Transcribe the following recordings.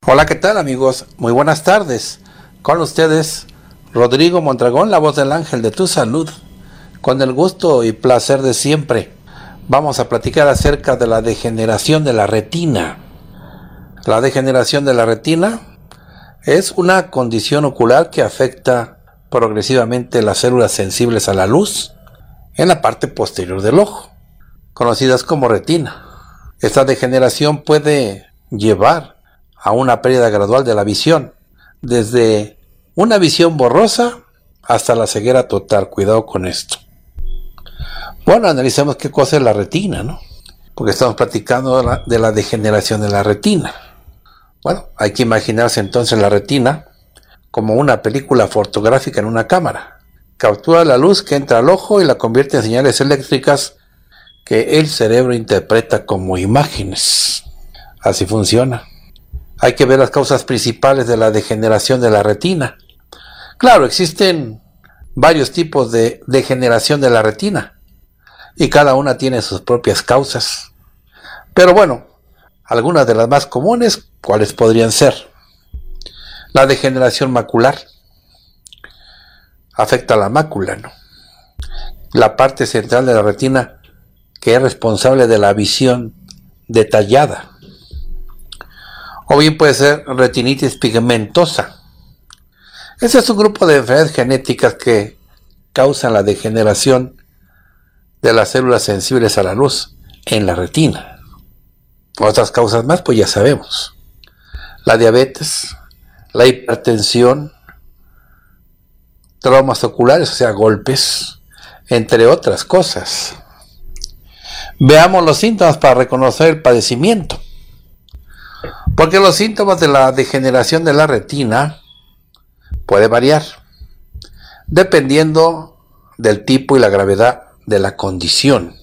Hola, ¿qué tal amigos? Muy buenas tardes. Con ustedes, Rodrigo Mondragón, la voz del ángel de tu salud. Con el gusto y placer de siempre, vamos a platicar acerca de la degeneración de la retina. La degeneración de la retina es una condición ocular que afecta progresivamente las células sensibles a la luz en la parte posterior del ojo, conocidas como retina. Esta degeneración puede llevar a una pérdida gradual de la visión, desde una visión borrosa hasta la ceguera total. Cuidado con esto. Bueno, analicemos qué cosa es la retina, ¿no? Porque estamos platicando de la degeneración de la retina. Bueno, hay que imaginarse entonces la retina como una película fotográfica en una cámara. Captura la luz que entra al ojo y la convierte en señales eléctricas que el cerebro interpreta como imágenes. Así funciona. Hay que ver las causas principales de la degeneración de la retina. Claro, existen varios tipos de degeneración de la retina y cada una tiene sus propias causas. Pero bueno, algunas de las más comunes, ¿cuáles podrían ser? La degeneración macular. Afecta a la mácula, ¿no? La parte central de la retina que es responsable de la visión detallada. O bien puede ser retinitis pigmentosa. Ese es un grupo de enfermedades genéticas que causan la degeneración de las células sensibles a la luz en la retina. Otras causas más, pues ya sabemos. La diabetes, la hipertensión, traumas oculares, o sea, golpes, entre otras cosas. Veamos los síntomas para reconocer el padecimiento. Porque los síntomas de la degeneración de la retina puede variar, dependiendo del tipo y la gravedad de la condición.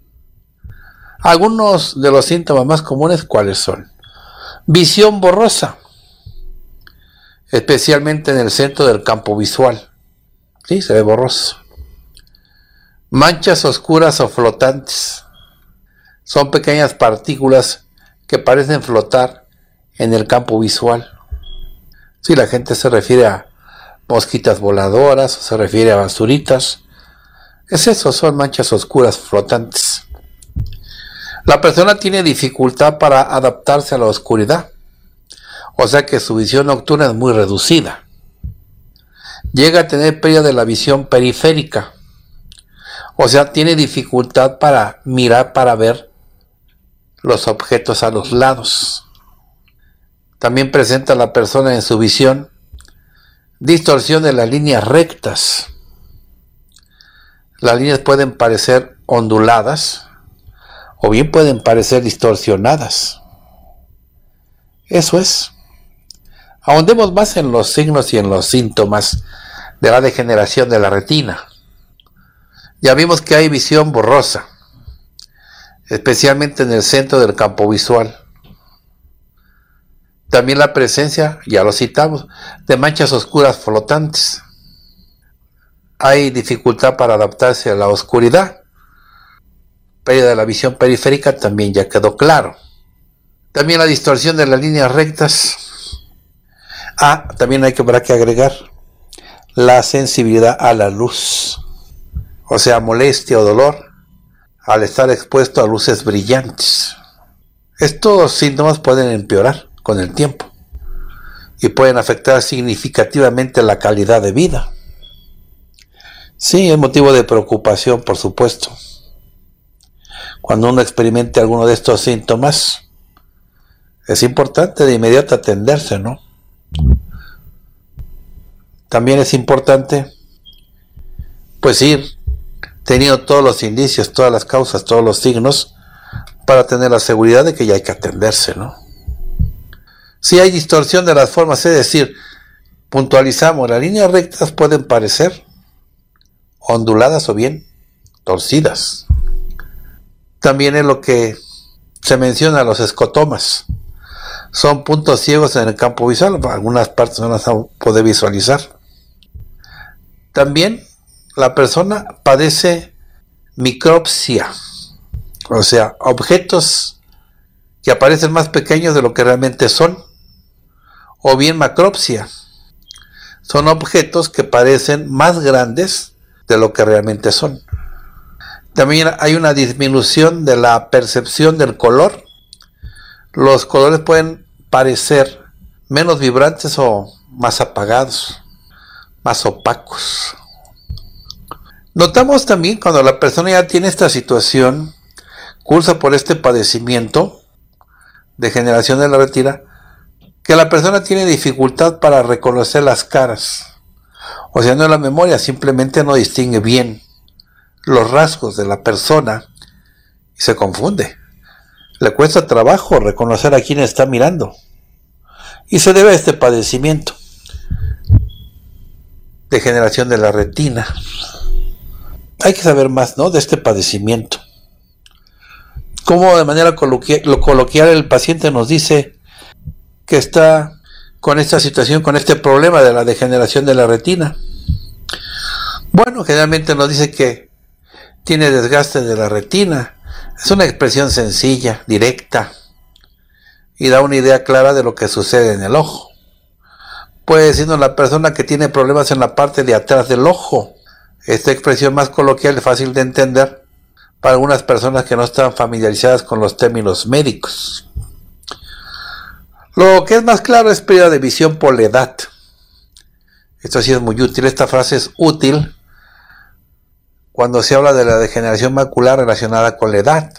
Algunos de los síntomas más comunes, ¿cuáles son? Visión borrosa, especialmente en el centro del campo visual. Sí, se ve borroso. Manchas oscuras o flotantes. Son pequeñas partículas que parecen flotar en el campo visual. Si la gente se refiere a mosquitas voladoras o se refiere a basuritas, es eso, son manchas oscuras flotantes. La persona tiene dificultad para adaptarse a la oscuridad, o sea que su visión nocturna es muy reducida. Llega a tener pérdida de la visión periférica, o sea, tiene dificultad para mirar, para ver los objetos a los lados. También presenta la persona en su visión distorsión de las líneas rectas. Las líneas pueden parecer onduladas o bien pueden parecer distorsionadas. Eso es. Ahondemos más en los signos y en los síntomas de la degeneración de la retina. Ya vimos que hay visión borrosa, especialmente en el centro del campo visual. También la presencia, ya lo citamos, de manchas oscuras flotantes. Hay dificultad para adaptarse a la oscuridad. Pérdida de la visión periférica también ya quedó claro. También la distorsión de las líneas rectas. También habrá que agregar la sensibilidad a la luz. O sea, molestia o dolor al estar expuesto a luces brillantes. Estos síntomas pueden empeorar con el tiempo y pueden afectar significativamente la calidad de vida. Sí, es motivo de preocupación, por supuesto. Cuando uno experimente alguno de estos síntomas, es importante de inmediato atenderse, ¿no? También es importante, pues ir teniendo todos los indicios, todas las causas, todos los signos, para tener la seguridad de que ya hay que atenderse, ¿no? Si hay distorsión de las formas, es decir, puntualizamos, las líneas rectas pueden parecer onduladas o bien torcidas. También es lo que se menciona los escotomas. Son puntos ciegos en el campo visual, algunas partes no las van a poder visualizar. También la persona padece micropsia, o sea, objetos que aparecen más pequeños de lo que realmente son, o bien macropsia. Son objetos que parecen más grandes de lo que realmente son. También hay una disminución de la percepción del color. Los colores pueden parecer menos vibrantes o más apagados, más opacos. Notamos también cuando la persona ya tiene esta situación, cursa por este padecimiento, degeneración de la retina, que la persona tiene dificultad para reconocer las caras. O sea, no la memoria, simplemente no distingue bien los rasgos de la persona y se confunde. Le cuesta trabajo reconocer a quién está mirando. Y se debe a este padecimiento, degeneración de la retina. Hay que saber más, ¿no?, de este padecimiento. Cómo de manera coloquial el paciente nos dice que está con esta situación, con este problema de la degeneración de la retina. Bueno, generalmente nos dice que tiene desgaste de la retina. Es una expresión sencilla, directa, y da una idea clara de lo que sucede en el ojo. Puede decirnos la persona que tiene problemas en la parte de atrás del ojo. Esta expresión más coloquial es fácil de entender para algunas personas que no están familiarizadas con los términos médicos. Lo que es más claro es pérdida de visión por la edad. Esto sí es muy útil. Esta frase es útil cuando se habla de la degeneración macular relacionada con la edad.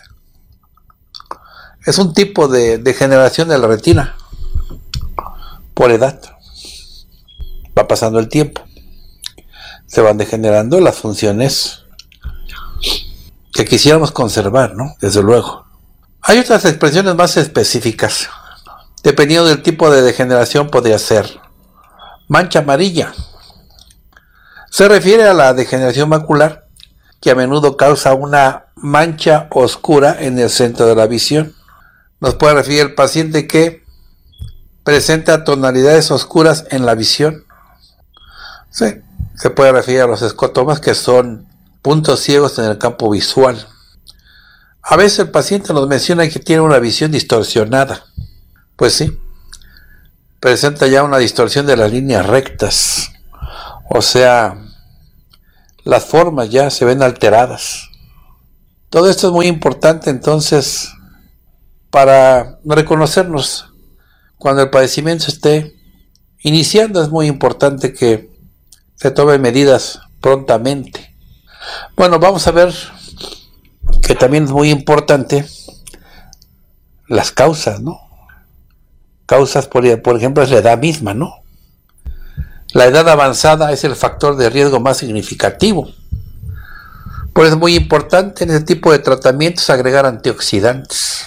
Es un tipo de degeneración de la retina por edad. Va pasando el tiempo. Se van degenerando las funciones que quisiéramos conservar, ¿no? Desde luego. Hay otras expresiones más específicas. Dependiendo del tipo de degeneración podría ser mancha amarilla. Se refiere a la degeneración macular que a menudo causa una mancha oscura en el centro de la visión. Nos puede referir el paciente que presenta tonalidades oscuras en la visión. Sí, se puede referir a los escotomas, que son puntos ciegos en el campo visual. A veces el paciente nos menciona que tiene una visión distorsionada. Pues sí, presenta ya una distorsión de las líneas rectas. O sea, las formas ya se ven alteradas. Todo esto es muy importante entonces para reconocernos cuando el padecimiento esté iniciando. Es muy importante que se tomen medidas prontamente. Bueno, vamos a ver que también es muy importante las causas, ¿no? Causas, por ejemplo, es la edad misma, ¿no? La edad avanzada es el factor de riesgo más significativo. Por eso es muy importante en este tipo de tratamientos agregar antioxidantes.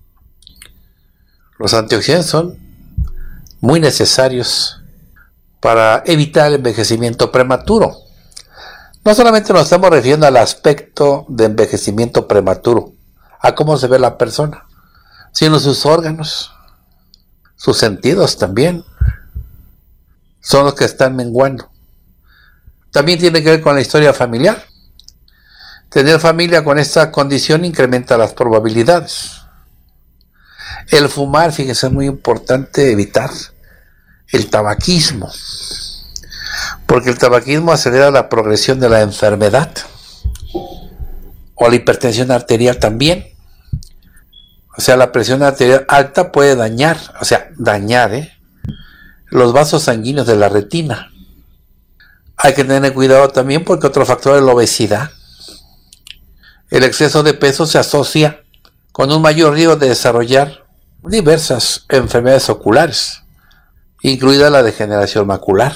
Los antioxidantes son muy necesarios para evitar el envejecimiento prematuro. No solamente nos estamos refiriendo al aspecto de envejecimiento prematuro, a cómo se ve la persona, sino sus órganos, sus sentidos también son los que están menguando. También tiene que ver con la historia familiar. Tener familia con esta condición incrementa las probabilidades. El fumar, fíjense, es muy importante evitar el tabaquismo, porque el tabaquismo acelera la progresión de la enfermedad, o la hipertensión arterial también. O sea, la presión arterial alta puede dañar los vasos sanguíneos de la retina. Hay que tener cuidado también porque otro factor es la obesidad. El exceso de peso se asocia con un mayor riesgo de desarrollar diversas enfermedades oculares, incluida la degeneración macular.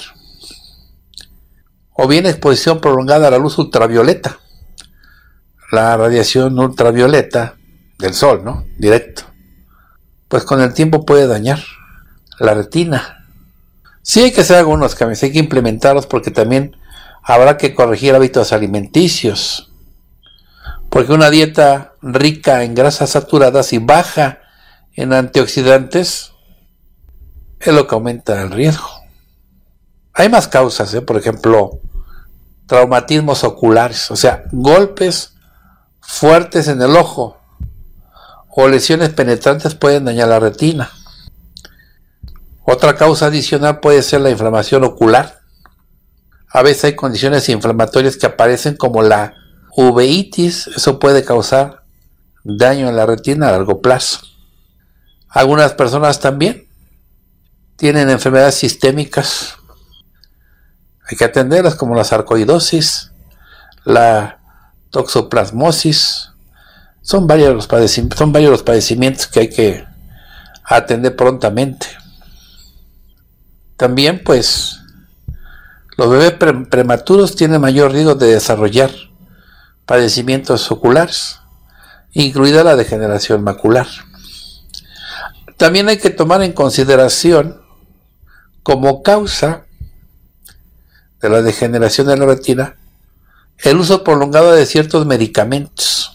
O bien exposición prolongada a la luz ultravioleta. La radiación ultravioleta del sol, ¿no? Directo. Pues con el tiempo puede dañar la retina. Sí hay que hacer algunos cambios, hay que implementarlos porque también habrá que corregir hábitos alimenticios. Porque una dieta rica en grasas saturadas y baja en antioxidantes es lo que aumenta el riesgo. Hay más causas, por ejemplo, traumatismos oculares, o sea, golpes fuertes en el ojo o lesiones penetrantes pueden dañar la retina. Otra causa adicional puede ser la inflamación ocular. A veces hay condiciones inflamatorias que aparecen como la uveitis. Eso puede causar daño en la retina a largo plazo. Algunas personas también tienen enfermedades sistémicas. Hay que atenderlas, como la sarcoidosis, la toxoplasmosis. Son varios los padecimientos que hay que atender prontamente. También, pues, los bebés prematuros tienen mayor riesgo de desarrollar padecimientos oculares, incluida la degeneración macular. También hay que tomar en consideración como causa de la degeneración de la retina el uso prolongado de ciertos medicamentos.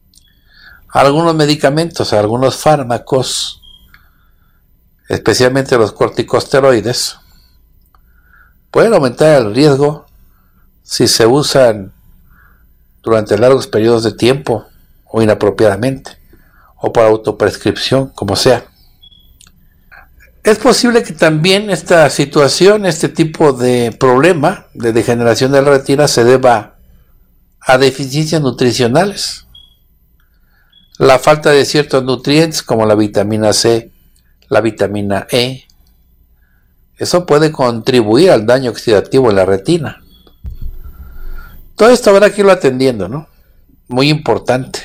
Algunos fármacos, especialmente los corticosteroides, pueden aumentar el riesgo si se usan durante largos periodos de tiempo o inapropiadamente, o por autoprescripción, como sea. Es posible que también esta situación, este tipo de problema de degeneración de la retina se deba a deficiencias nutricionales. La falta de ciertos nutrientes como la vitamina C, la vitamina E, eso puede contribuir al daño oxidativo en la retina. Todo esto habrá que irlo atendiendo, ¿no? Muy importante.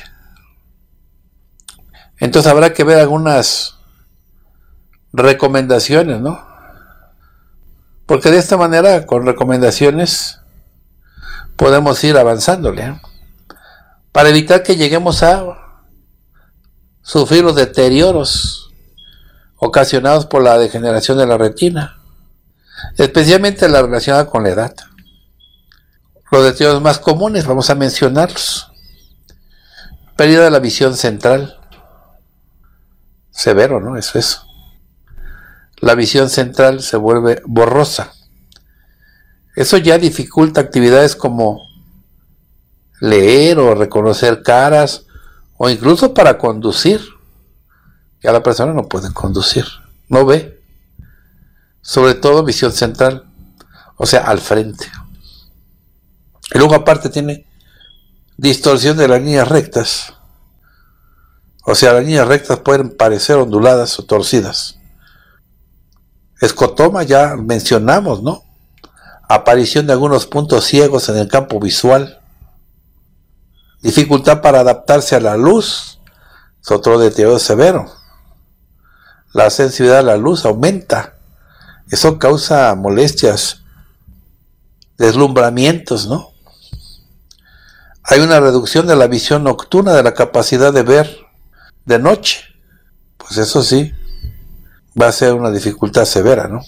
Entonces habrá que ver algunas recomendaciones, ¿no? Porque de esta manera, con recomendaciones, podemos ir avanzándole, ¿eh? Para evitar que lleguemos a sufrir los deterioros ocasionados por la degeneración de la retina, especialmente la relacionada con la edad. Los deterioros más comunes, vamos a mencionarlos. Pérdida de la visión central. Severo, ¿no? Eso. La visión central se vuelve borrosa. Eso ya dificulta actividades como leer o reconocer caras, o incluso para conducir. Ya la persona no puede conducir, no ve. Sobre todo visión central, o sea, al frente. Y luego aparte tiene distorsión de las líneas rectas. O sea, las líneas rectas pueden parecer onduladas o torcidas. Escotoma ya mencionamos, ¿no? Aparición de algunos puntos ciegos en el campo visual. Dificultad para adaptarse a la luz. Es otro deterioro severo. La sensibilidad a la luz aumenta. Eso causa molestias, deslumbramientos, ¿no? Hay una reducción de la visión nocturna, de la capacidad de ver de noche. Pues eso sí, va a ser una dificultad severa, ¿no?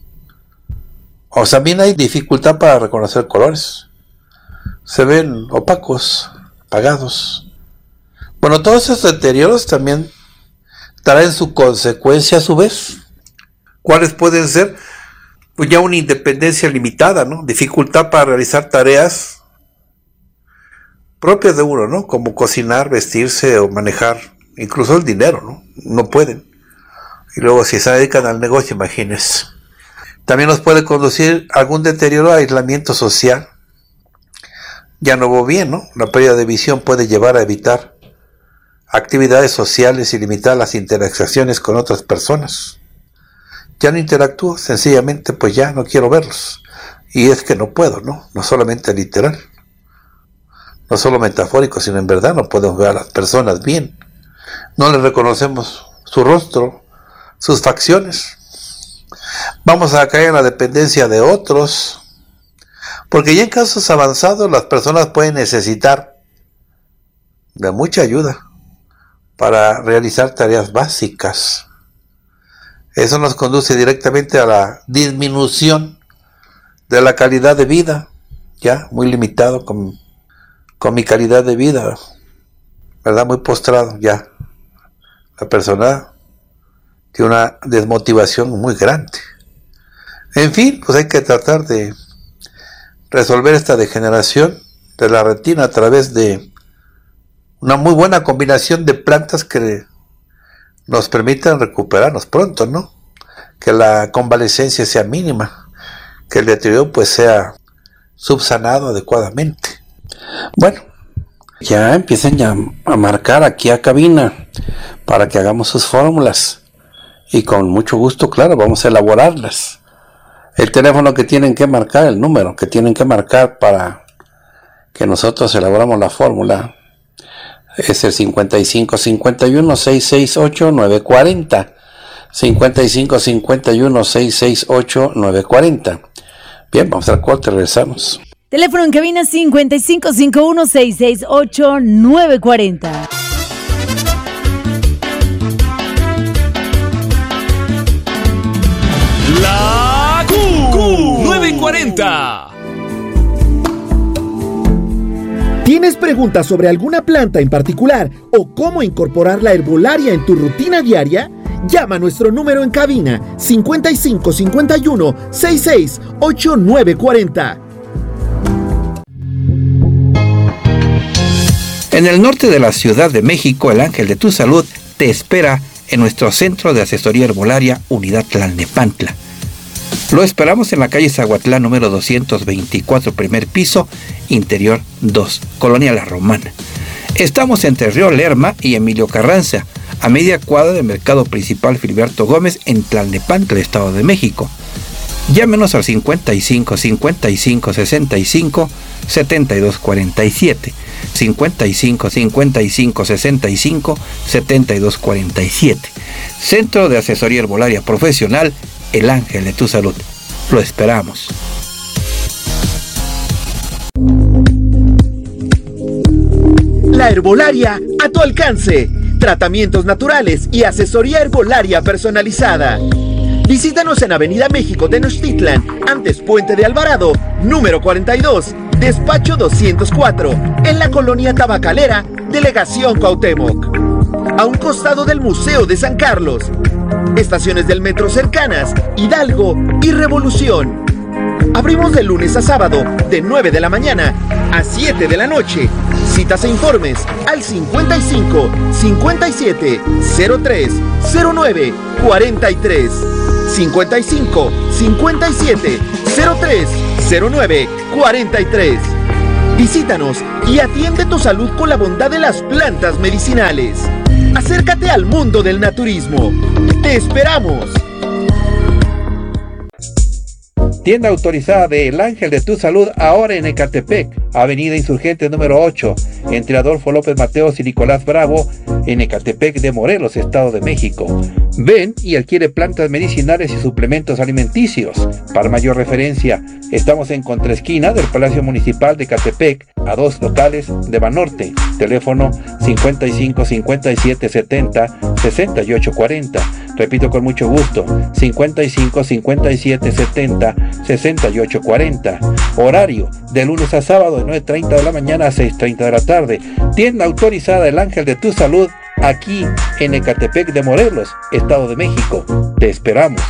O también hay dificultad para reconocer colores. Se ven opacos, apagados. Bueno, todos esos deterioros también traen su consecuencia a su vez. ¿Cuáles pueden ser? Pues ya una independencia limitada, ¿no? Dificultad para realizar tareas propias de uno, ¿no? Como cocinar, vestirse o manejar, incluso el dinero, ¿no? No pueden. Y luego si se dedican al negocio, imagínense. También nos puede conducir a algún deterioro, aislamiento social. Ya no va bien, ¿no? La pérdida de visión puede llevar a evitar actividades sociales y limitar las interacciones con otras personas. Ya no interactúo, sencillamente pues ya no quiero verlos. Y es que no puedo, ¿no? No solamente literal, no solo metafórico, sino en verdad no podemos ver a las personas bien. No les reconocemos su rostro, sus facciones. Vamos a caer en la dependencia de otros, porque ya en casos avanzados las personas pueden necesitar de mucha ayuda para realizar tareas básicas. Eso nos conduce directamente a la disminución de la calidad de vida, ya muy limitado con mi calidad de vida, ¿verdad? Muy postrado ya. La persona tiene una desmotivación muy grande. En fin, pues hay que tratar de resolver esta degeneración de la retina a través de una muy buena combinación de plantas que nos permitan recuperarnos pronto, ¿no? que la convalecencia sea mínima, que el deterioro pues sea subsanado adecuadamente. Bueno, ya empiecen ya a marcar aquí a cabina para que hagamos sus fórmulas y con mucho gusto, claro, vamos a elaborarlas. El teléfono que tienen que marcar, el número que tienen que marcar para que nosotros elaboramos la fórmula es el 55 51 668 940. 55 51 668 940. Bien, vamos al corte, regresamos. Teléfono en cabina 55 51 668 940. La Q 940. ¿Tienes preguntas sobre alguna planta en particular o cómo incorporar la herbolaria en tu rutina diaria? Llama a nuestro número en cabina 55 51 668 940. En el norte de la Ciudad de México, el Ángel de tu Salud te espera en nuestro centro de asesoría herbolaria Unidad Tlalnepantla. Lo esperamos en la calle Zaguatlán número 224, primer piso, interior 2, Colonia La Romana. Estamos entre Río Lerma y Emilio Carranza, a media cuadra del Mercado Principal Filiberto Gómez en Tlalnepantla, Estado de México. Llámenos al 55 55 65 72 47. 55 55 65 72 47. Centro de Asesoría Herbolaria Profesional, El Ángel de tu Salud. Lo esperamos. La herbolaria a tu alcance. Tratamientos naturales y asesoría herbolaria personalizada. Visítanos en Avenida México, Tenochtitlan, antes Puente de Alvarado, número 42, despacho 204, en la colonia Tabacalera, Delegación Cuauhtémoc. A un costado del Museo de San Carlos. Estaciones del metro cercanas, Hidalgo y Revolución. Abrimos de lunes a sábado, de 9 de la mañana a 7 de la noche. Citas e informes al 55 57 03 09 43. 55 57 03 09 43. Visítanos y atiende tu salud con la bondad de las plantas medicinales. Acércate al mundo del naturismo. ¡Te esperamos! Tienda autorizada de El Ángel de tu Salud, ahora en Ecatepec, Avenida Insurgente número 8, entre Adolfo López Mateos y Nicolás Bravo, en Ecatepec de Morelos, Estado de México. Ven y adquiere plantas medicinales y suplementos alimenticios. Para mayor referencia, estamos en contraesquina del Palacio Municipal de Ecatepec, a 2 locales de Banorte. Teléfono 55 57 70 68 40. Repito con mucho gusto, 55 57 70 68 40. Horario de lunes a sábado de 9:30 de la mañana a 6:30 de la tarde. Tienda autorizada El Ángel de tu Salud, aquí en Ecatepec de Morelos, Estado de México. Te esperamos.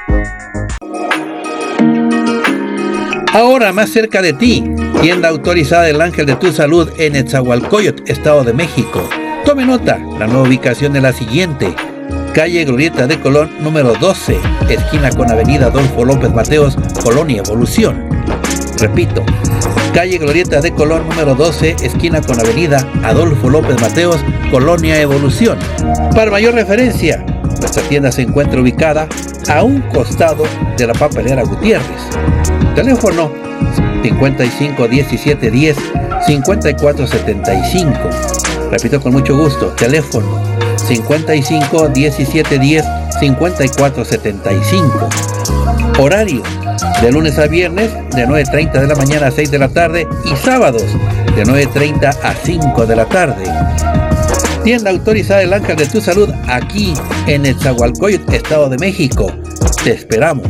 Ahora más cerca de ti, tienda autorizada El Ángel de tu Salud en Netzahualcóyotl, Estado de México. Tome nota, la nueva ubicación es la siguiente: calle Glorieta de Colón número 12, esquina con avenida Adolfo López Mateos, Colonia Evolución. Repito, calle Glorieta de Colón número 12, esquina con avenida Adolfo López Mateos, Colonia Evolución. Para mayor referencia, nuestra tienda se encuentra ubicada a un costado de la papelera Gutiérrez. Teléfono 55 17 10 54 75. Repito con mucho gusto, teléfono 55 17 10 54 75. Horario de lunes a viernes de 9:30 de la mañana a 6 de la tarde y sábados de 9:30 a 5 de la tarde. Tienda autorizada El Ángel de tu Salud, aquí en Netzahualcóyotl, Estado de México. Te esperamos.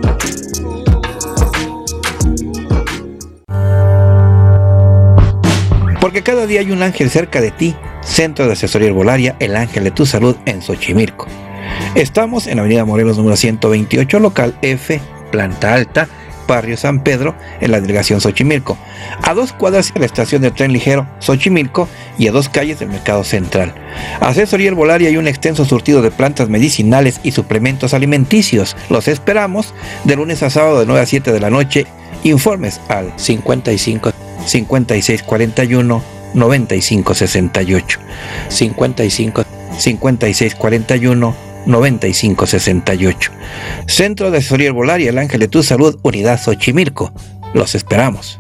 Porque cada día hay un ángel cerca de ti. Centro de Asesoría Herbolaria El Ángel de tu Salud en Xochimilco. Estamos en Avenida Morelos número 128, local F, planta alta, Barrio San Pedro, en la delegación Xochimilco, a 2 cuadras de la estación de tren ligero Xochimilco y a 2 calles del Mercado Central. Asesoría herbolaria y un extenso surtido de plantas medicinales y suplementos alimenticios. Los esperamos de lunes a sábado de 9 a 7 de la noche. Informes al 55 56 41 95 68, 55 56 41 95 68. Centro de Asesoría Herbolaria El Ángel de tu Salud, Unidad Xochimilco. Los esperamos.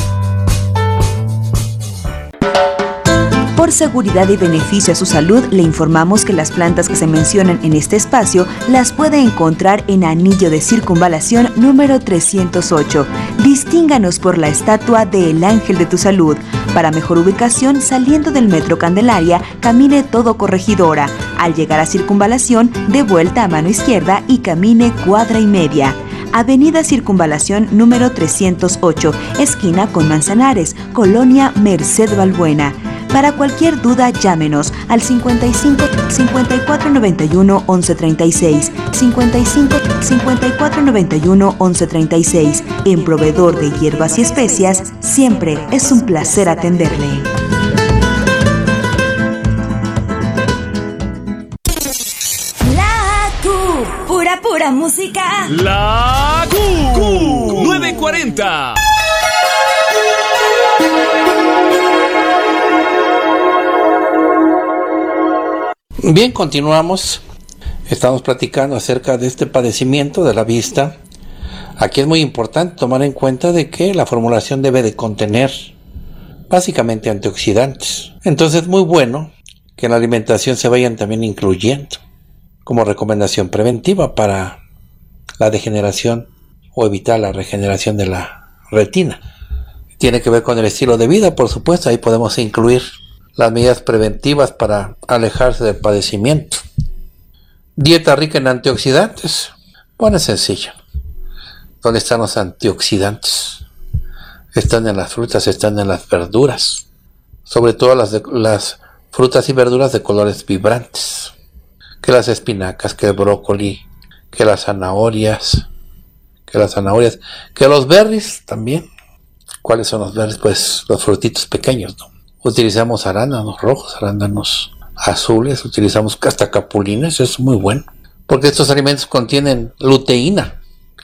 Por seguridad y beneficio a su salud, le informamos que las plantas que se mencionan en este espacio las puede encontrar en Anillo de Circunvalación número 308. Distínganos por la estatua de El Ángel de tu Salud. Para mejor ubicación, saliendo del Metro Candelaria, camine todo Corregidora. Al llegar a Circunvalación, dé vuelta a mano izquierda y camine cuadra y media. Avenida Circunvalación número 308, esquina con Manzanares, Colonia Merced Balbuena. Para cualquier duda, llámenos al 55 54 91 11 36, 55 54 91 11 36. En Proveedor de Hierbas y Especias, siempre es un placer atenderle. La Q, pura música. La Q 940. Bien, continuamos. Estamos platicando acerca de este padecimiento de la vista. Aquí es muy importante tomar en cuenta de que la formulación debe de contener básicamente antioxidantes. Entonces es muy bueno que en la alimentación se vayan también incluyendo como recomendación preventiva para la degeneración o evitar la regeneración de la retina. Tiene que ver con el estilo de vida, por supuesto. Ahí podemos incluir las medidas preventivas para alejarse del padecimiento. Dieta rica en antioxidantes. Bueno, es sencillo. ¿Dónde están los antioxidantes? Están en las frutas, están en las verduras. Sobre todo las frutas y verduras de colores vibrantes. Que las espinacas, que el brócoli, que las zanahorias, que los berries también. ¿Cuáles son los berries? Pues los frutitos pequeños, ¿no? Utilizamos arándanos rojos, arándanos azules, utilizamos hasta capulines, es muy bueno. Porque estos alimentos contienen luteína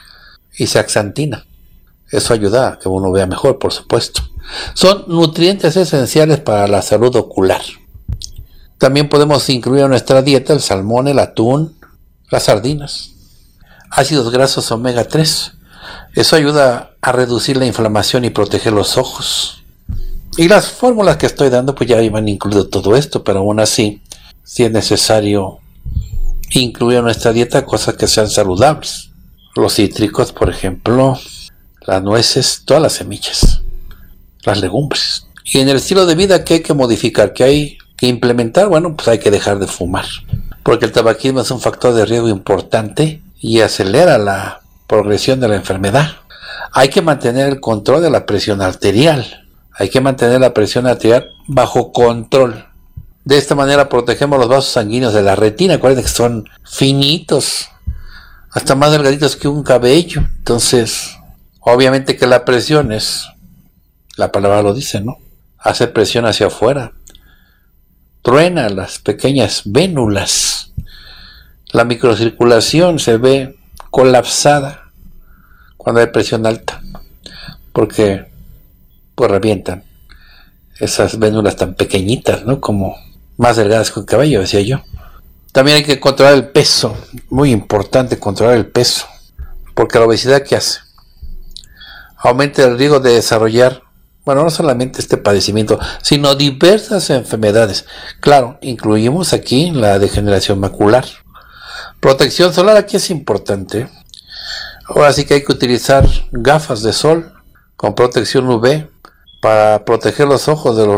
y zeaxantina. Eso ayuda a que uno vea mejor, por supuesto. Son nutrientes esenciales para la salud ocular. También podemos incluir en nuestra dieta el salmón, el atún, las sardinas. Ácidos grasos omega 3. Eso ayuda a reducir la inflamación y proteger los ojos. Y las fórmulas que estoy dando pues ya iban incluido todo esto, pero aún así, sí es necesario incluir en nuestra dieta cosas que sean saludables. Los cítricos, por ejemplo, las nueces, todas las semillas, las legumbres. Y en el estilo de vida que hay que modificar, que hay que implementar, bueno, pues hay que dejar de fumar. Porque el tabaquismo es un factor de riesgo importante y acelera la progresión de la enfermedad. Hay que mantener el control de la presión arterial. Hay que mantener la presión arterial bajo control. De esta manera protegemos los vasos sanguíneos de la retina. Acuérdense que son finitos, hasta más delgaditos que un cabello. Entonces, obviamente que la presión es, la palabra lo dice, ¿no? Hace presión hacia afuera. Truena las pequeñas vénulas. La microcirculación se ve colapsada cuando hay presión alta. Porque pues revientan esas vénulas tan pequeñitas, ¿no? Como más delgadas que un cabello, decía yo. También hay que controlar el peso, muy importante controlar el peso, porque la obesidad, ¿qué hace? Aumenta el riesgo de desarrollar, bueno, no solamente este padecimiento, sino diversas enfermedades. Claro, incluimos aquí la degeneración macular. Protección solar aquí es importante. Ahora sí que hay que utilizar gafas de sol con protección UV para proteger los ojos de los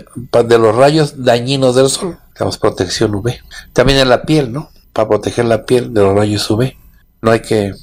rayos dañinos del sol. Tenemos protección UV. También en la piel, ¿no? Para proteger la piel de los rayos UV. No hay que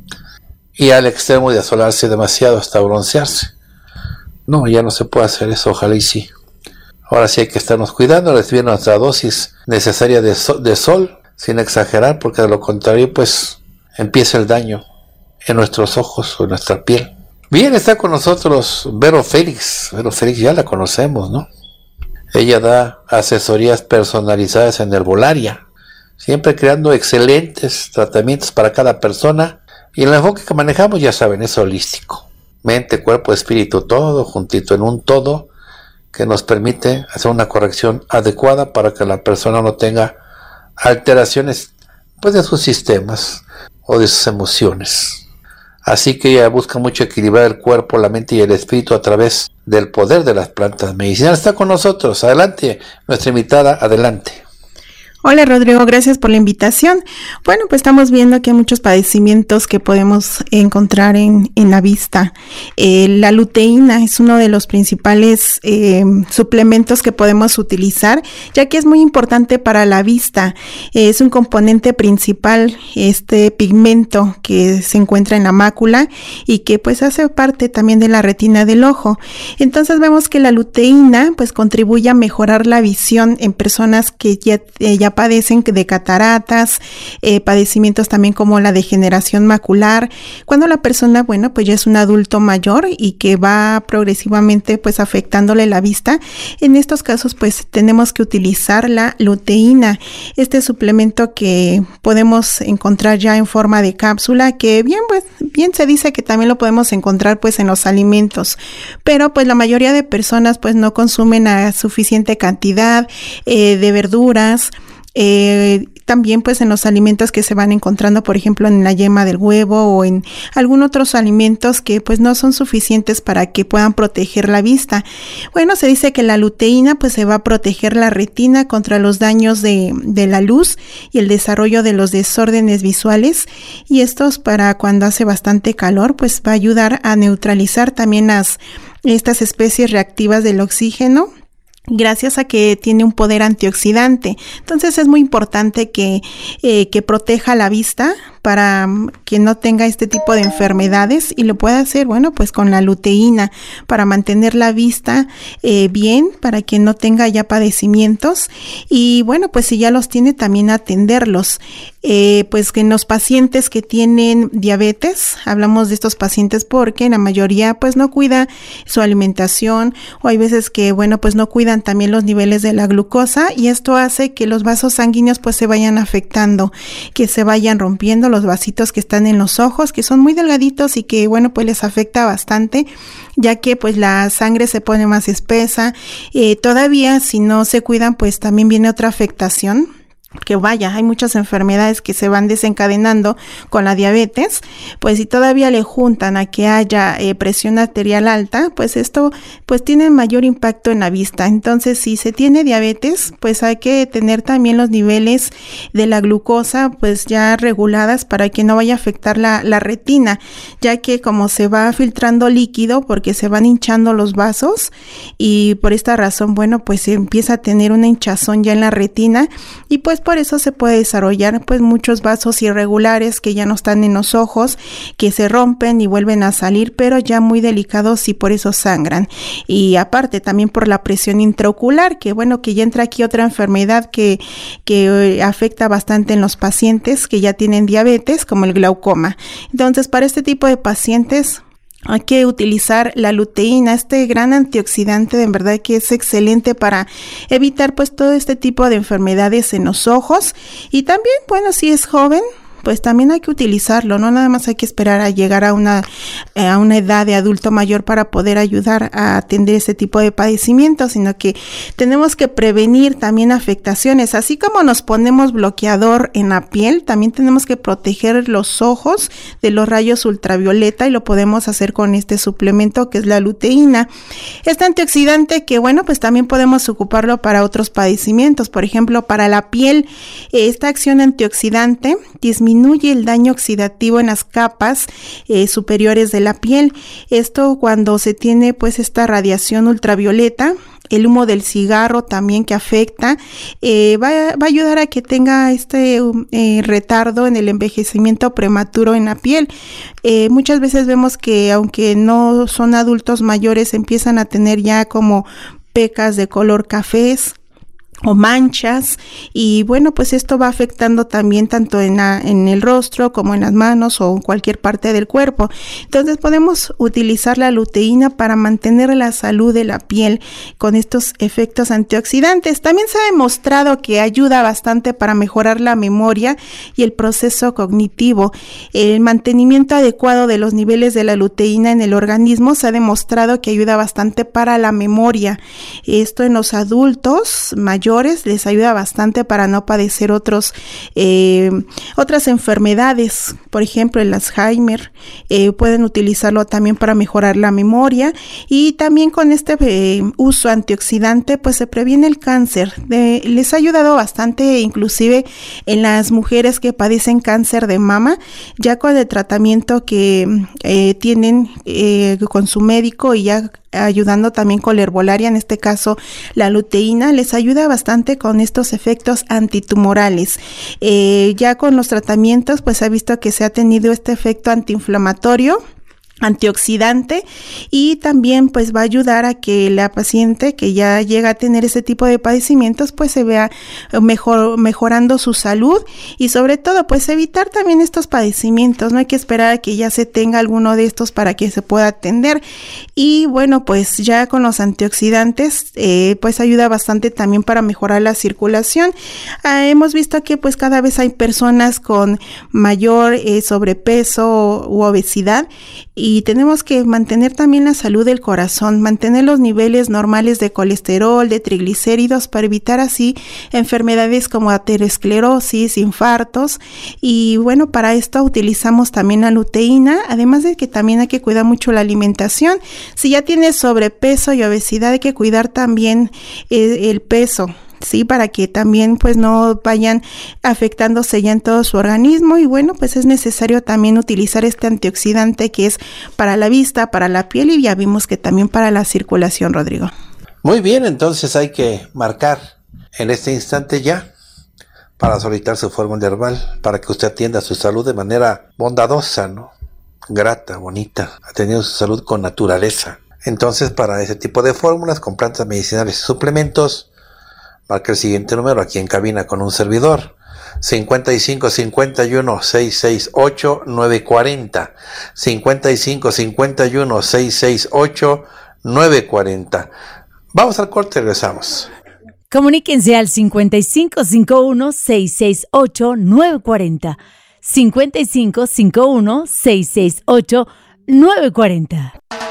ir al extremo de asolarse demasiado hasta broncearse. No, ya no se puede hacer eso, ojalá y sí. Ahora sí hay que estarnos cuidando, recibir nuestra dosis necesaria de sol, sin exagerar, porque de lo contrario, pues, empieza el daño en nuestros ojos o en nuestra piel. Bien, está con nosotros Vero Félix. Vero Félix ya la conocemos, ¿no? Ella da asesorías personalizadas en herbolaria, siempre creando excelentes tratamientos para cada persona, y el enfoque que manejamos, ya saben, es holístico. Mente, cuerpo, espíritu, todo juntito en un todo que nos permite hacer una corrección adecuada para que la persona no tenga alteraciones pues de sus sistemas o de sus emociones. Así que ella busca mucho equilibrar el cuerpo, la mente y el espíritu a través del poder de las plantas medicinales. Está con nosotros. Adelante, nuestra invitada, adelante. Hola Rodrigo, gracias por la invitación. Bueno, pues estamos viendo que hay muchos padecimientos que podemos encontrar en la vista. La luteína es uno de los principales suplementos que podemos utilizar, ya que es muy importante para la vista. Es un componente principal, este pigmento que se encuentra en la mácula y que pues hace parte también de la retina del ojo. Entonces vemos que la luteína pues contribuye a mejorar la visión en personas que ya padecen de cataratas, padecimientos también como la degeneración macular, cuando la persona, bueno, pues ya es un adulto mayor y que va progresivamente pues afectándole la vista. En estos casos pues tenemos que utilizar la luteína, este suplemento que podemos encontrar ya en forma de cápsula, que bien se dice que también lo podemos encontrar pues en los alimentos, pero pues la mayoría de personas pues no consumen a suficiente cantidad de verduras. También pues en los alimentos que se van encontrando, por ejemplo en la yema del huevo o en algunos otros alimentos que pues no son suficientes para que puedan proteger la vista. Bueno, se dice que la luteína pues se va a proteger la retina contra los daños de la luz y el desarrollo de los desórdenes visuales, y estos para cuando hace bastante calor pues va a ayudar a neutralizar también estas especies reactivas del oxígeno, gracias a que tiene un poder antioxidante. Entonces es muy importante que proteja la vista para que no tenga este tipo de enfermedades, y lo puede hacer, bueno, pues con la luteína para mantener la vista bien, para que no tenga ya padecimientos, y bueno, pues si ya los tiene, también atenderlos. Pues que en los pacientes que tienen diabetes, hablamos de estos pacientes porque la mayoría pues no cuida su alimentación, o hay veces que, bueno, pues no cuidan también los niveles de la glucosa, y esto hace que los vasos sanguíneos pues se vayan afectando, que se vayan rompiendo los vasitos que están en los ojos, que son muy delgaditos y que, bueno, pues les afecta bastante, ya que pues la sangre se pone más espesa. Todavía si no se cuidan pues también viene otra afectación, que vaya, hay muchas enfermedades que se van desencadenando con la diabetes. Pues si todavía le juntan a que haya presión arterial alta, pues esto pues tiene mayor impacto en la vista. Entonces si se tiene diabetes, pues hay que tener también los niveles de la glucosa pues ya reguladas para que no vaya a afectar la retina, ya que como se va filtrando líquido porque se van hinchando los vasos, y por esta razón, bueno, pues se empieza a tener una hinchazón ya en la retina, y pues por eso se puede desarrollar pues muchos vasos irregulares que ya no están en los ojos, que se rompen y vuelven a salir, pero ya muy delicados, y por eso sangran. Y aparte también por la presión intraocular, que bueno, que ya entra aquí otra enfermedad que afecta bastante en los pacientes que ya tienen diabetes, como el glaucoma. Entonces para este tipo de pacientes hay que utilizar la luteína, este gran antioxidante, de verdad que es excelente para evitar pues todo este tipo de enfermedades en los ojos. Y también, bueno, si es joven, pues también hay que utilizarlo, no nada más hay que esperar a llegar a una edad de adulto mayor para poder ayudar a atender este tipo de padecimientos, sino que tenemos que prevenir también afectaciones. Así como nos ponemos bloqueador en la piel, también tenemos que proteger los ojos de los rayos ultravioleta, y lo podemos hacer con este suplemento que es la luteína. Este antioxidante que, bueno, pues también podemos ocuparlo para otros padecimientos, por ejemplo, para la piel. Esta acción antioxidante disminuye el daño oxidativo en las capas superiores de la piel. Esto cuando se tiene pues esta radiación ultravioleta, el humo del cigarro también que afecta, va a ayudar a que tenga este retardo en el envejecimiento prematuro en la piel. Muchas veces vemos que aunque no son adultos mayores, empiezan a tener ya como pecas de color cafés, o manchas, y bueno, pues esto va afectando también tanto en el rostro como en las manos o en cualquier parte del cuerpo. Entonces podemos utilizar la luteína para mantener la salud de la piel con estos efectos antioxidantes. También se ha demostrado que ayuda bastante para mejorar la memoria y el proceso cognitivo. El mantenimiento adecuado de los niveles de la luteína en el organismo se ha demostrado que ayuda bastante para la memoria. Esto en los adultos mayores les ayuda bastante para no padecer otras enfermedades, por ejemplo el Alzheimer. Pueden utilizarlo también para mejorar la memoria, y también con este uso antioxidante pues se previene el cáncer. Les ha ayudado bastante inclusive en las mujeres que padecen cáncer de mama, ya con el tratamiento que tienen con su médico, y ya ayudando también con la herbolaria, en este caso la luteína, les ayuda bastante con estos efectos antitumorales. Ya con los tratamientos pues se ha visto que se ha tenido este efecto antiinflamatorio, antioxidante, y también pues va a ayudar a que la paciente que ya llega a tener ese tipo de padecimientos pues se vea mejorando su salud, y sobre todo pues evitar también estos padecimientos. No hay que esperar a que ya se tenga alguno de estos para que se pueda atender. Y bueno, pues ya con los antioxidantes pues ayuda bastante también para mejorar la circulación. Hemos visto que pues cada vez hay personas con mayor sobrepeso u obesidad, y tenemos que mantener también la salud del corazón, mantener los niveles normales de colesterol, de triglicéridos, para evitar así enfermedades como aterosclerosis, infartos. Y bueno, para esto utilizamos también la luteína, además de que también hay que cuidar mucho la alimentación. Si ya tienes sobrepeso y obesidad, hay que cuidar también el peso, sí, para que también pues no vayan afectándose ya en todo su organismo. Y bueno, pues es necesario también utilizar este antioxidante que es para la vista, para la piel, y ya vimos que también para la circulación, Rodrigo. Muy bien, entonces hay que marcar en este instante ya para solicitar su fórmula herbal, para que usted atienda su salud de manera bondadosa, ¿no? Grata, bonita, atendiendo su salud con naturaleza. Entonces, para ese tipo de fórmulas con plantas medicinales y suplementos, marca el siguiente número aquí en cabina con un servidor: 55 51 668 940, 55 51 668 940. Vamos al corte y regresamos. Comuníquense al 55 51 668 940, 55 51 668 940.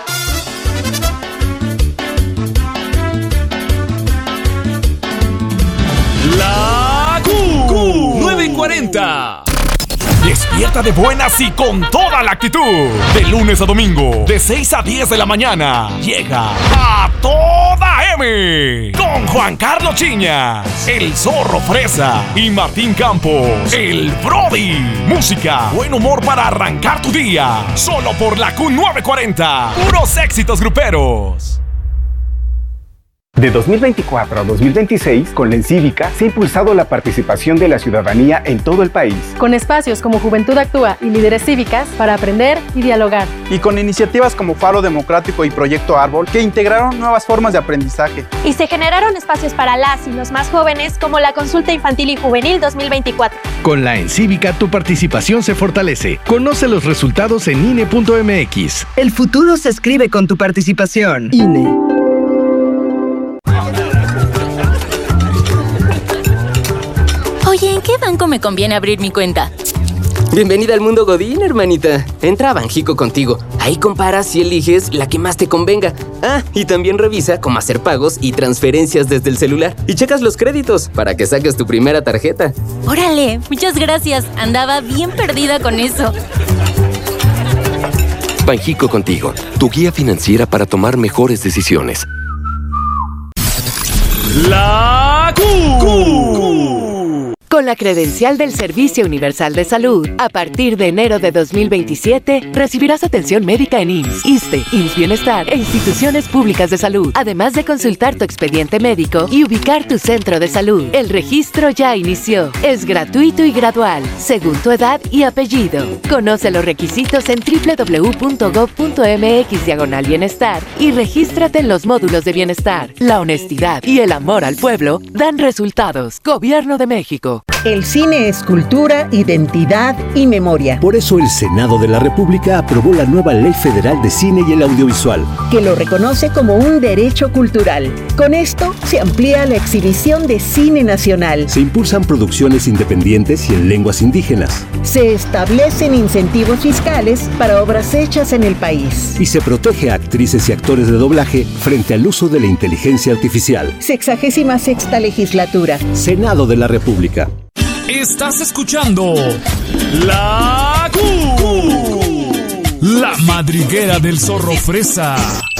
La Q 940. Despierta de buenas y con toda la actitud. De lunes a domingo, de 6 a 10 de la mañana, llega A Toda M con Juan Carlos Chiñas, el Zorro Fresa y Martín Campos, el Brody. Música, buen humor para arrancar tu día. Solo por la Q940. Puros éxitos gruperos. De 2024 a 2026, con la Encívica se ha impulsado la participación de la ciudadanía en todo el país. Con espacios como Juventud Actúa y Líderes Cívicas para aprender y dialogar. Y con iniciativas como Faro Democrático y Proyecto Árbol, que integraron nuevas formas de aprendizaje. Y se generaron espacios para las y los más jóvenes, como la Consulta Infantil y Juvenil 2024. Con la Encívica tu participación se fortalece. Conoce los resultados en INE.mx. El futuro se escribe con tu participación. INE. Oye, ¿en qué banco me conviene abrir mi cuenta? Bienvenida al mundo Godín, hermanita. Entra a Banjico Contigo. Ahí comparas y eliges la que más te convenga. Ah, y también revisa cómo hacer pagos y transferencias desde el celular. Y checas los créditos para que saques tu primera tarjeta. ¡Órale! Muchas gracias. Andaba bien perdida con eso. Banjico Contigo, tu guía financiera para tomar mejores decisiones. La Q. Con la credencial del Servicio Universal de Salud, a partir de enero de 2027, recibirás atención médica en IMSS, ISSSTE, IMSS Bienestar e instituciones públicas de salud, además de consultar tu expediente médico y ubicar tu centro de salud. El registro ya inició. Es gratuito y gradual, según tu edad y apellido. Conoce los requisitos en www.gov.mx/bienestar y regístrate en los módulos de bienestar. La honestidad y el amor al pueblo dan resultados. Gobierno de México. El cine es cultura, identidad y memoria. Por eso el Senado de la República aprobó la nueva Ley Federal de Cine y el Audiovisual, que lo reconoce como un derecho cultural. Con esto se amplía la exhibición de cine nacional. Se impulsan producciones independientes y en lenguas indígenas. Se establecen incentivos fiscales para obras hechas en el país. Y se protege a actrices y actores de doblaje frente al uso de la inteligencia artificial. 66ª Legislatura. Senado de la República. Estás escuchando La Q, la madriguera del zorro fresa.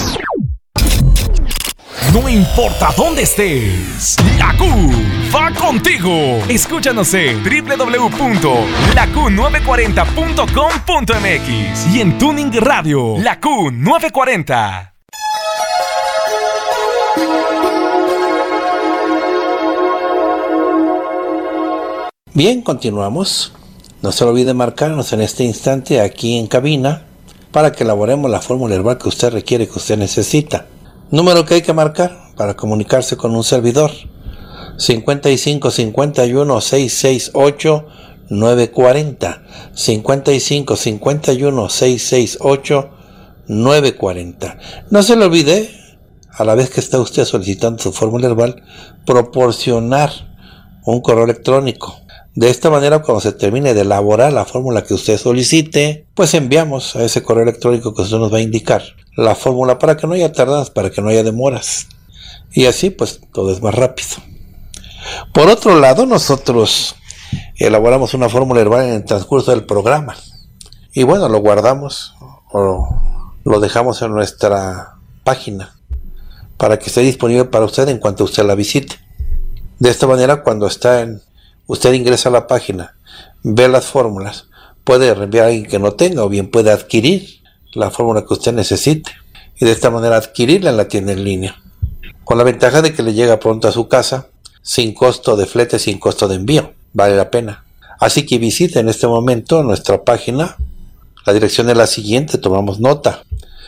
No importa dónde estés, La Q va contigo. Escúchanos en www.laq940.com.mx y en Tuning Radio, La Q940. Bien, continuamos. No se olvide marcarnos en este instante aquí en cabina para que elaboremos la fórmula herbal que usted requiere, que usted necesita. Número que hay que marcar para comunicarse con un servidor: 55 51 668 940. 55 51 668 940. No se le olvide, a la vez que está usted solicitando su fórmula herbal, proporcionar un correo electrónico. De esta manera, cuando se termine de elaborar la fórmula que usted solicite, pues enviamos a ese correo electrónico que usted nos va a indicar la fórmula para que no haya tardanzas, para que no haya demoras. Y así, pues, todo es más rápido. Por otro lado, nosotros elaboramos una fórmula herbal en el transcurso del programa. Y bueno, lo guardamos o lo dejamos en nuestra página para que esté disponible para usted en cuanto usted la visite. De esta manera, cuando usted ingresa a la página, ve las fórmulas, puede reenviar a alguien que no tenga, o bien puede adquirir la fórmula que usted necesite, y de esta manera adquirirla en la tienda en línea, con la ventaja de que le llega pronto a su casa, sin costo de flete, sin costo de envío. Vale la pena. Así que visite en este momento nuestra página. La dirección es la siguiente, tomamos nota: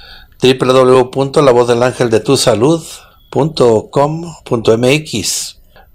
www.lavozdelangeldetusalud.com.mx,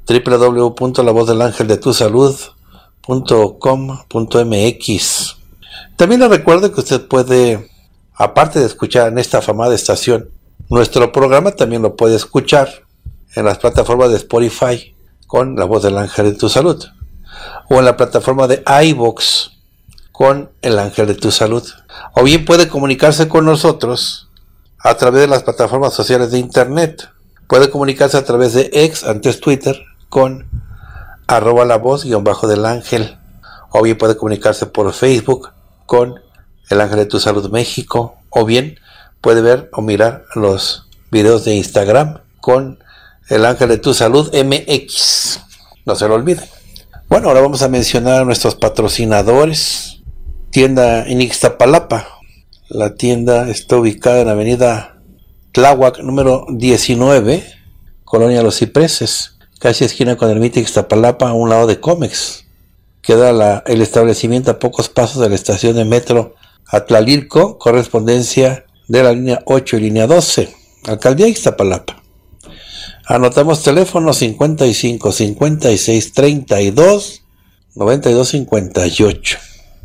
www.lavozdelangeldetusalud.com.mx. También le recuerdo que usted puede, aparte de escuchar en esta afamada estación, nuestro programa también lo puede escuchar en las plataformas de Spotify con La Voz del Ángel de tu Salud, o en la plataforma de iVoox con El Ángel de tu Salud, o bien puede comunicarse con nosotros a través de las plataformas sociales de internet. Puede comunicarse a través de X, antes Twitter, con @lavoz_del-ángel, o bien puede comunicarse por Facebook con El Ángel de tu Salud México, o bien puede ver o mirar los videos de Instagram con El Ángel de tu Salud MX. No se lo olvide. Bueno, ahora vamos a mencionar a nuestros patrocinadores. Tienda en Ixtapalapa. La tienda está ubicada en avenida Tláhuac número 19, Colonia Los Cipreses, casi esquina con Ermita Ixtapalapa, a un lado de Comex. Queda el establecimiento a pocos pasos de la estación de metro Atlalilco, correspondencia de la línea 8 y línea 12, Alcaldía Ixtapalapa. Anotamos teléfono 55 56 32 92 58.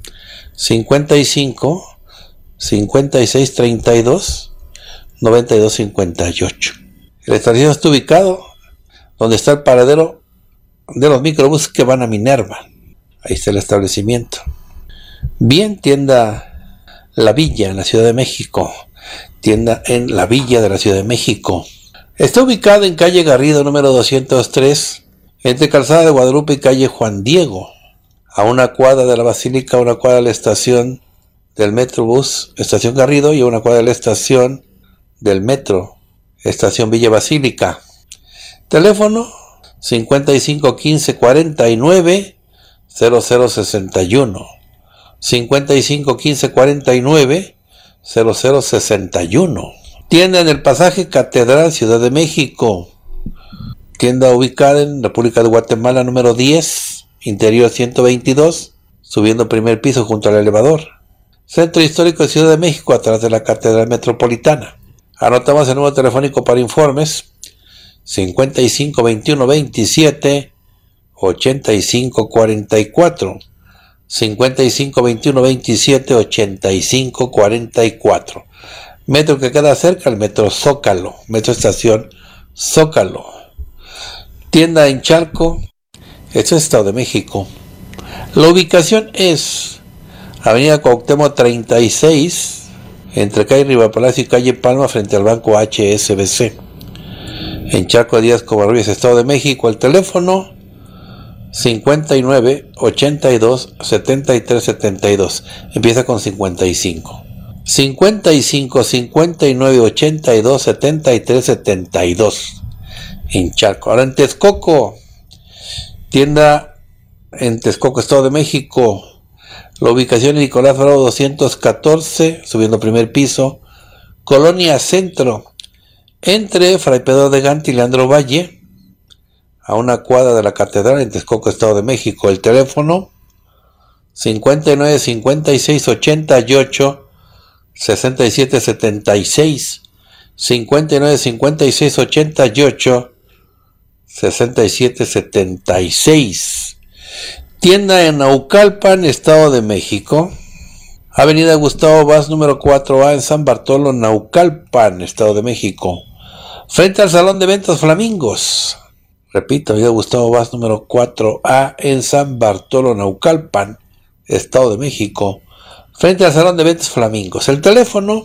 55 56 32 92 58. El establecimiento está ubicado donde está el paradero de los microbuses que van a Minerva. Ahí está el establecimiento. Bien, tienda La Villa en la Ciudad de México. Tienda en La Villa de la Ciudad de México. Está ubicada en calle Garrido número 203, entre Calzada de Guadalupe y calle Juan Diego, a una cuadra de la Basílica, a una cuadra de la estación del Metrobús, estación Garrido, y a una cuadra de la estación del Metro, estación Villa Basílica. Teléfono 55 15 49 0061, 55 15 49 0061. Tienda en el pasaje Catedral, Ciudad de México. Tienda ubicada en República de Guatemala, número 10, interior 122, subiendo primer piso junto al elevador. Centro Histórico de Ciudad de México, atrás de la Catedral Metropolitana. Anotamos el número telefónico para informes: 55 21 27 85 44. 55 21 27 85 44. Metro que queda cerca, el Metro Zócalo, Metro Estación Zócalo. Tienda en Charco, esto es Estado de México. La ubicación es Avenida Cuauhtémoc 36, entre calle Rivapalacio y calle Palma, frente al banco HSBC. En Charco Díaz Covarrubias, Estado de México. El teléfono 59 82 73 72. Empieza con 55. 55 59 82 73 72. En Charco. Ahora en Texcoco. Tienda en Texcoco, Estado de México. La ubicación es Nicolás Bravo 214, subiendo primer piso. Colonia Centro. Entre Fray Pedro de Gante y Leandro Valle, a una cuadra de la Catedral, en Texcoco, Estado de México. El teléfono 59 56 88 67 76. 59 56 88 67 76. Tienda en Naucalpan, Estado de México. Avenida Gustavo Vaz, número 4A, en San Bartolo, Naucalpan, Estado de México. Frente al Salón de Eventos Flamingos. Repito, Avenida Gustavo Vaz, número 4A, en San Bartolo, Naucalpan, Estado de México. Frente al Salón de Eventos Flamingos. El teléfono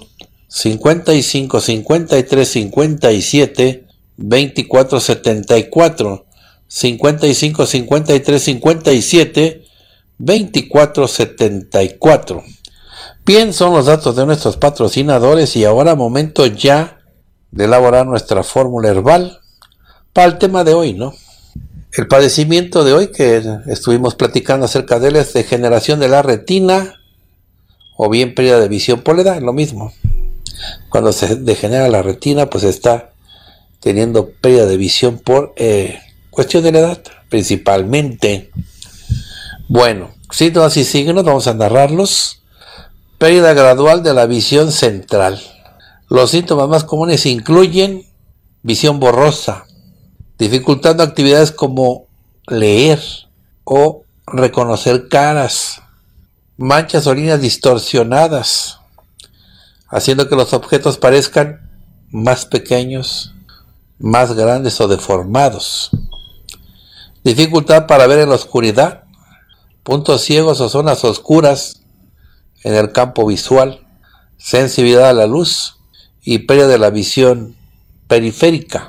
55 53 57 24 74. 55 53 57 24 74. Bien, son los datos de nuestros patrocinadores y ahora momento ya de elaborar nuestra fórmula herbal para el tema de hoy, ¿no? El padecimiento de hoy que estuvimos platicando acerca de él es degeneración de la retina o bien pérdida de visión por la edad, lo mismo. Cuando se degenera la retina, pues está teniendo pérdida de visión por cuestión de la edad, principalmente. Bueno, síntomas y signos, vamos a narrarlos. Pérdida gradual de la visión central. Los síntomas más comunes incluyen visión borrosa, dificultando actividades como leer o reconocer caras, manchas o líneas distorsionadas, haciendo que los objetos parezcan más pequeños, más grandes o deformados. Dificultad para ver en la oscuridad, puntos ciegos o zonas oscuras en el campo visual, sensibilidad a la luz y pérdida de la visión periférica.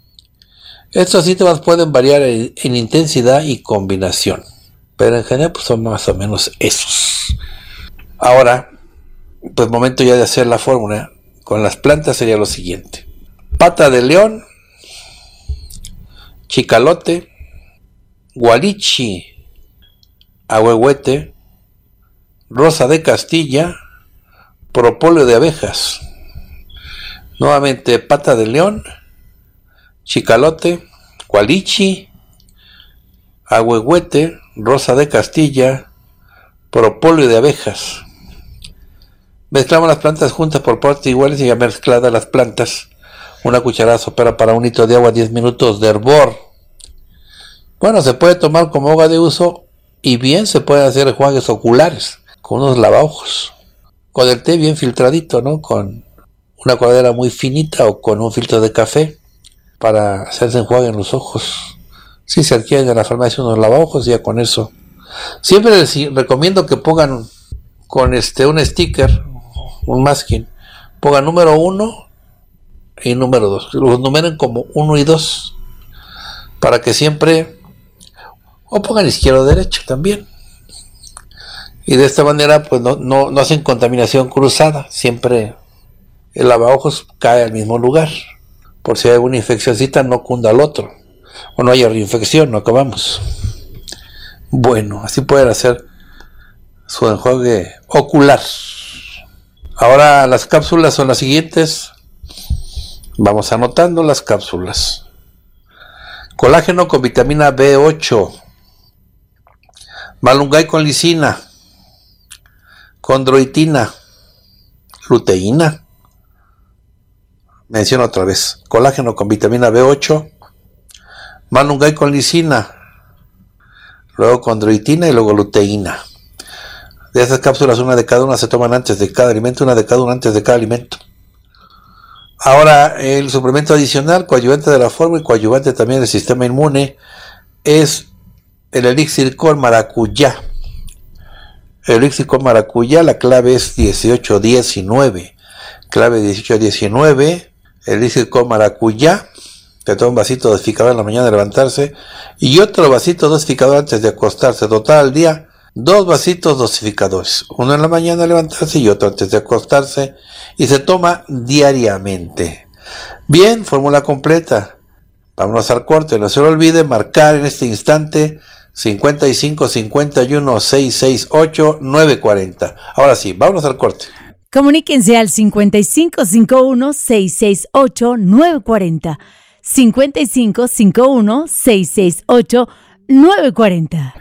Estos síntomas pueden variar en intensidad y combinación, pero en general pues son más o menos esos. Ahora, pues momento ya de hacer la fórmula. Con las plantas sería lo siguiente: pata de león, chicalote, gualichi, ahuehuete, rosa de Castilla, propóleo de abejas. Nuevamente, pata de león, chicalote, gualichi, ahuehuete, rosa de Castilla, propóleo de abejas. Mezclamos las plantas juntas por partes iguales y ya mezcladas las plantas, una cucharada sopera para un litro de agua, 10 minutos de hervor. Bueno, se puede tomar como agua de uso y bien se pueden hacer enjuagues oculares con unos lavaojos, con el té bien filtradito, ¿no? Con una cuadradera muy finita o con un filtro de café para hacerse enjuague en los ojos. Si se adquieren en la farmacia unos lavaojos, ya con eso. Siempre les recomiendo que pongan con un sticker, un masking, pongan número 1 y número 2. Los numeren como 1 y 2 para que siempre, o pongan izquierdo o derecho también. Y de esta manera pues no hacen contaminación cruzada, siempre el lavaojos cae al mismo lugar, por si hay alguna infeccióncita no cunda al otro, o no haya reinfección, no acabamos. bueno. Así pueden hacer su enjuague ocular. Ahora las cápsulas son las siguientes. Vamos anotando las cápsulas. Colágeno con vitamina B8, malungay con lisina, condroitina, luteína. Menciono otra vez. Colágeno con vitamina B8, malungay con lisina, luego condroitina y luego luteína. De esas cápsulas, una de cada una se toman antes de cada alimento, una de cada una antes de cada alimento. Ahora, el suplemento adicional, coadyuvante de la forma y coadyuvante también del sistema inmune, es el elixir con maracuyá. El elixir con maracuyá, la clave es 1819. Clave 1819, el elixir con maracuyá. Te toma un vasito dosificador en la mañana de levantarse y otro vasito dosificador antes de acostarse. Total al día, 2 vasitos dosificadores. Uno en la mañana de levantarse y otro antes de acostarse. Y se toma diariamente. Bien, fórmula completa. Vámonos al corte. No se lo olvide marcar en este instante 55 51 668 940. Ahora sí, vámonos al corte. Comuníquense al 55 51 668 940. 55 51 668 940.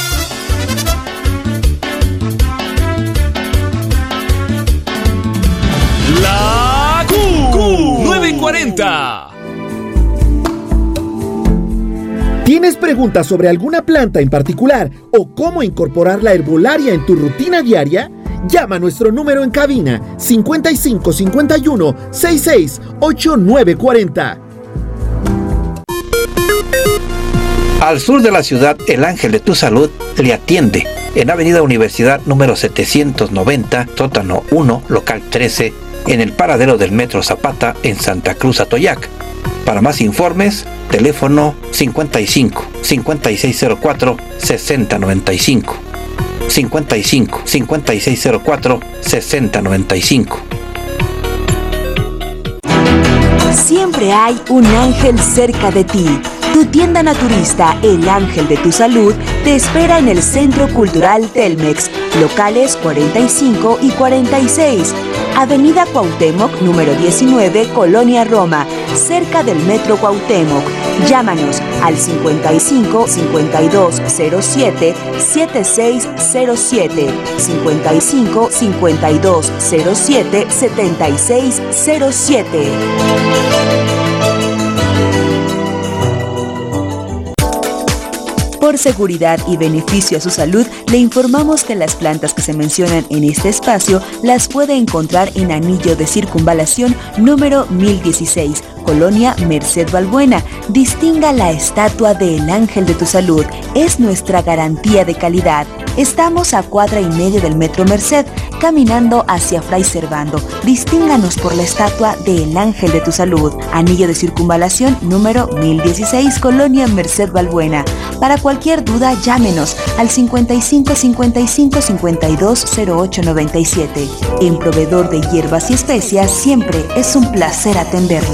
La Q940. ¿Tienes preguntas sobre alguna planta en particular o cómo incorporar la herbolaria en tu rutina diaria? Llama a nuestro número en cabina 55 51 66 940. Al sur de la ciudad, el Ángel de tu Salud le atiende en Avenida Universidad número 790, sótano 1, local 13, en el paradero del Metro Zapata en Santa Cruz, Atoyac. Para más informes, teléfono 55 5604 6095. 55 5604 6095. Siempre hay un ángel cerca de ti. Tu tienda naturista, El Ángel de tu Salud, te espera en el Centro Cultural Telmex, locales 45 y 46, Avenida Cuauhtémoc, número 19, Colonia Roma, cerca del Metro Cuauhtémoc. Llámanos al 55 52 07 7607, 55 52 07 7607. Por seguridad y beneficio a su salud, le informamos que las plantas que se mencionan en este espacio las puede encontrar en Anillo de Circunvalación número 1016, Colonia Merced Balbuena. Distinga la estatua de El Ángel de tu Salud. Es nuestra garantía de calidad. Estamos a 1.5 del Metro Merced, caminando hacia Fray Servando. Distínganos por la estatua de El Ángel de tu Salud. Anillo de Circunvalación número 1016, Colonia Merced Balbuena. Para cualquier duda, llámenos al 55 55 52 08 97. En Proveedor de Hierbas y Especias, siempre es un placer atenderle.